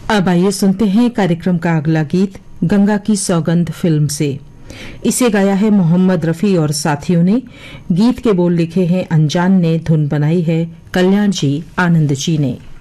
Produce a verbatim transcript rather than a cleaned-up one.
अब आइए सुनते हैं कार्यक्रम का अगला गीत गंगा की सौगंध फिल्म से। इसे गाया है मोहम्मद रफी और साथियों ने। गीत के बोल लिखे हैं अनजान ने, धुन बनाई है कल्याण जी आनंद जी ने।